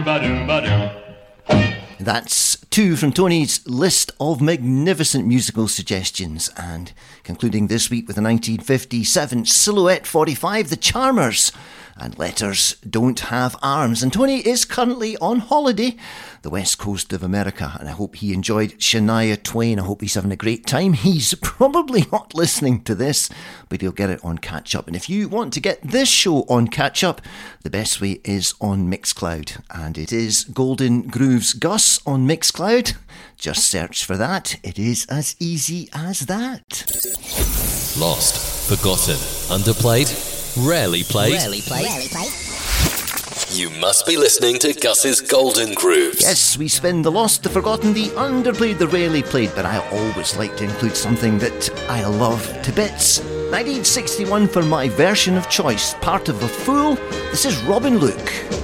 That's two from Tony's list of magnificent musical suggestions. And concluding this week with a 1957 Silhouette 45, The Charmers, and Letters Don't Have Arms. And Tony is currently on holiday, the west coast of America, and I hope he enjoyed Shania Twain. I hope he's having a great time. He's probably not listening to this, but he'll get it on Catch Up. And if you want to get this show on Catch Up, the best way is on Mixcloud, and it is Golden Grooves Gus on Mixcloud. Just search for that. It is as easy as that. Lost, forgotten, underplayed, rarely played. You must be listening to Gus's Golden Grooves. Yes, we spin the lost, the forgotten, the underplayed, the rarely played, but I always like to include something that I love to bits. 1961 for my version of choice, Part of a Fool. This is Robin Luke.